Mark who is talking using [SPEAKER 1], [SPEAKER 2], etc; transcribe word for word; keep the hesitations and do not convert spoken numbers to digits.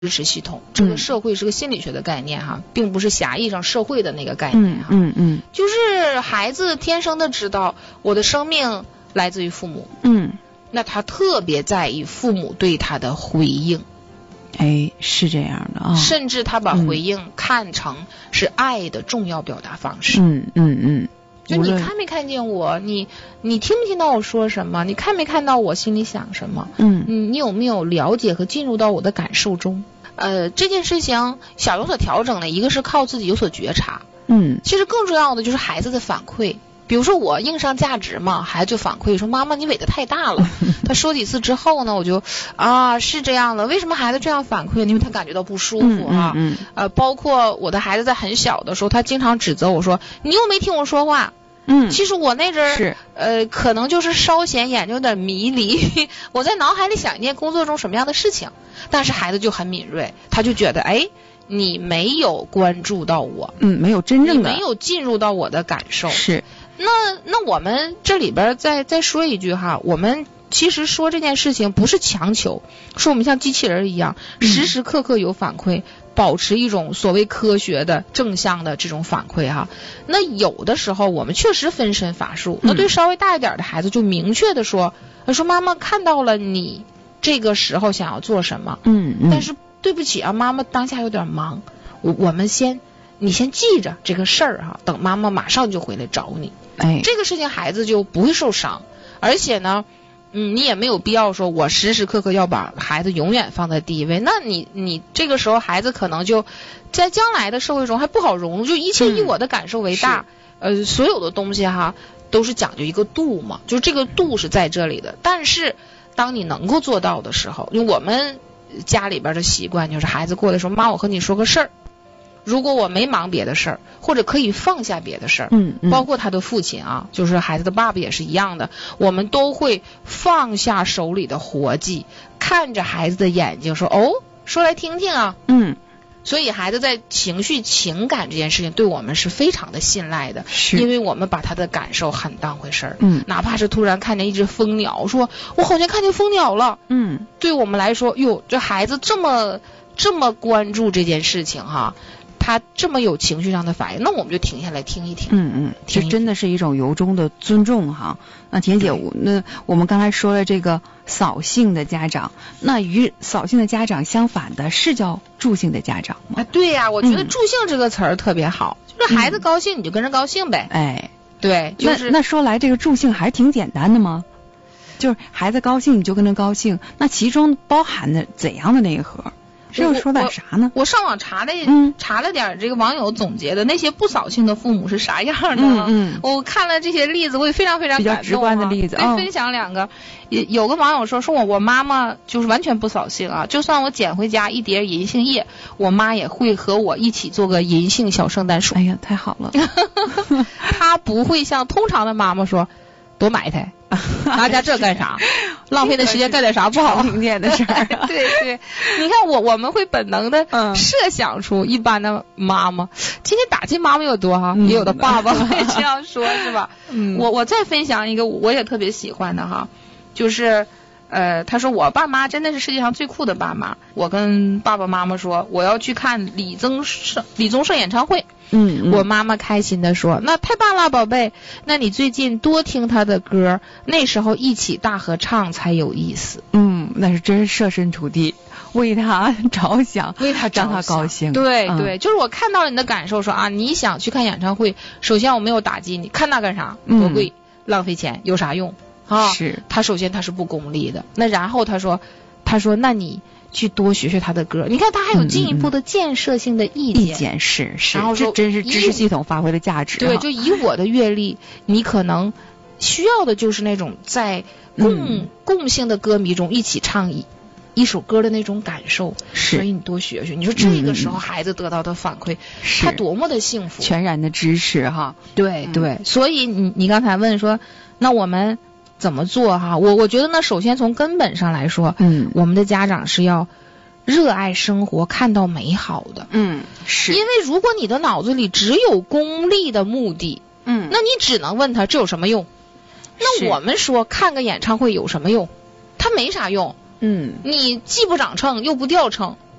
[SPEAKER 1] 支持系统，这个社会是个心理学的概念哈，并不是狭义上社会的那个概念哈。
[SPEAKER 2] 嗯嗯，
[SPEAKER 1] 就是孩子天生的知道我的生命来自于父母，
[SPEAKER 2] 嗯，
[SPEAKER 1] 那他特别在意父母对他的回应。
[SPEAKER 2] 哎，是这样的啊、哦，
[SPEAKER 1] 甚至他把回应看成是爱的重要表达方式。
[SPEAKER 2] 嗯嗯嗯，
[SPEAKER 1] 就你看没看见我，你你听没听到我说什么，你看没看到我心里想什么，
[SPEAKER 2] 嗯，
[SPEAKER 1] 你你有没有了解和进入到我的感受中。呃，这件事情想有所调整呢，一个是靠自己有所觉察，
[SPEAKER 2] 嗯，
[SPEAKER 1] 其实更重要的就是孩子的反馈。比如说我硬上价值嘛，孩子就反馈说妈妈你尾的太大了。他说几次之后呢，我就啊是这样的，为什么孩子这样反馈？因为他感觉到不舒服啊。
[SPEAKER 2] 嗯嗯嗯、
[SPEAKER 1] 呃，包括我的孩子在很小的时候，他经常指责我说你又没听我说话。
[SPEAKER 2] 嗯，
[SPEAKER 1] 其实我那阵儿呃可能就是稍显眼睛有点迷离，我在脑海里想念工作中什么样的事情，但是孩子就很敏锐，他就觉得哎你没有关注到我，
[SPEAKER 2] 嗯，没有真正的，
[SPEAKER 1] 你没有进入到我的感受。
[SPEAKER 2] 是。
[SPEAKER 1] 那那我们这里边再再说一句哈，我们其实说这件事情不是强求，说我们像机器人一样时时刻刻有反馈，保持一种所谓科学的正向的这种反馈哈。那有的时候我们确实分身乏术，那对稍微大一点的孩子就明确的说，说妈妈看到了你这个时候想要做什么，
[SPEAKER 2] 嗯嗯，
[SPEAKER 1] 但是对不起啊，妈妈当下有点忙，我我们先你先记着这个事儿哈，等妈妈马上就回来找你。
[SPEAKER 2] 哎，
[SPEAKER 1] 这个事情孩子就不会受伤，而且呢，嗯，你也没有必要说我时时刻刻要把孩子永远放在第一位。那你你这个时候孩子可能就在将来的社会中还不好融入，就一切以我的感受为大。嗯、呃，所有的东西哈都是讲究一个度嘛，就这个度是在这里的。但是当你能够做到的时候，因为我们家里边的习惯就是孩子过来说妈，我和你说个事儿。如果我没忙别的事儿，或者可以放下别的事儿，
[SPEAKER 2] 嗯嗯，
[SPEAKER 1] 包括他的父亲啊，就是孩子的爸爸也是一样的，我们都会放下手里的活计，看着孩子的眼睛说，哦，说来听听啊，
[SPEAKER 2] 嗯，
[SPEAKER 1] 所以孩子在情绪情感这件事情对我们是非常的信赖的，
[SPEAKER 2] 是
[SPEAKER 1] 因为我们把他的感受很当回事儿，
[SPEAKER 2] 嗯，
[SPEAKER 1] 哪怕是突然看见一只蜂鸟，说我好像看见蜂鸟了，
[SPEAKER 2] 嗯，
[SPEAKER 1] 对我们来说，哟，这孩子这么这么关注这件事情哈。他这么有情绪上的反应，那我们就停下来听一听。
[SPEAKER 2] 嗯嗯，这真的是一种由衷的尊重哈。那田姐，那我们刚才说了这个扫兴的家长，那与扫兴的家长相反的是叫助兴的家长吗？
[SPEAKER 1] 啊，对呀、啊，我觉得助兴这个词儿特别好，嗯、就是孩子高兴你就跟着高兴呗。
[SPEAKER 2] 哎，
[SPEAKER 1] 对，就是
[SPEAKER 2] 那那说来这个助兴还挺简单的吗？就是孩子高兴你就跟着高兴，那其中包含的怎样的内核？这又说点啥呢？
[SPEAKER 1] 我, 我上网查了、
[SPEAKER 2] 嗯、
[SPEAKER 1] 查了点这个网友总结的那些不扫兴的父母是啥样的。
[SPEAKER 2] 嗯嗯，
[SPEAKER 1] 我看了这些例子，我也非常非常感动、啊、
[SPEAKER 2] 比较直观的例子。
[SPEAKER 1] 对、哦，分享两个。有个网友说，说我我妈妈就是完全不扫兴啊，就算我捡回家一叠银杏叶，我妈也会和我一起做个银杏小圣诞树。
[SPEAKER 2] 哎呀，太好了！
[SPEAKER 1] 她不会像通常的妈妈说，多买一台。拿家这干啥？浪费的时间干点啥不好？
[SPEAKER 2] 听见的事儿、
[SPEAKER 1] 啊。对对，你看我我们会本能的设想出一般的妈妈，今天打击妈妈有多哈、嗯，也有的爸爸会这样说，是吧？嗯，我我再分享一个我也特别喜欢的哈，就是呃，他说我爸妈真的是世界上最酷的爸妈。我跟爸爸妈妈说我要去看李宗盛李宗盛演唱会。
[SPEAKER 2] 嗯, 嗯，
[SPEAKER 1] 我妈妈开心地说，那太棒了宝贝，那你最近多听他的歌，那时候一起大合唱才有意思。
[SPEAKER 2] 嗯，那是真是设身处地为他着想，
[SPEAKER 1] 为他
[SPEAKER 2] 让他高兴。
[SPEAKER 1] 对、
[SPEAKER 2] 嗯、
[SPEAKER 1] 对，就是我看到了你的感受，说啊你想去看演唱会，首先我没有打击你，看那干啥，多贵、嗯、浪费钱，有啥用啊？
[SPEAKER 2] 是他
[SPEAKER 1] 首先他是不功利的，那然后他说他说那你去多学学他的歌，你看他还有进一步的建设性的意见。
[SPEAKER 2] 意见是是，
[SPEAKER 1] 然后说
[SPEAKER 2] 这真是知识系统发挥的价值。
[SPEAKER 1] 对，就以我的阅历，你可能需要的就是那种在共、嗯、共性的歌迷中一起唱一一首歌的那种感受。
[SPEAKER 2] 是，
[SPEAKER 1] 所以你多学学。你说这个时候孩子得到的反馈，嗯、他多么的幸福，
[SPEAKER 2] 全然的支持哈。
[SPEAKER 1] 对对，嗯、所以你你刚才问说，那我们怎么做哈？我我觉得呢，首先从根本上来说，
[SPEAKER 2] 嗯，
[SPEAKER 1] 我们的家长是要热爱生活，看到美好的。
[SPEAKER 2] 嗯，是。
[SPEAKER 1] 因为如果你的脑子里只有功利的目的，
[SPEAKER 2] 嗯，
[SPEAKER 1] 那你只能问他这有什么用？那我们说看个演唱会有什么用？它没啥用。
[SPEAKER 2] 嗯，
[SPEAKER 1] 你既不长秤又不掉秤，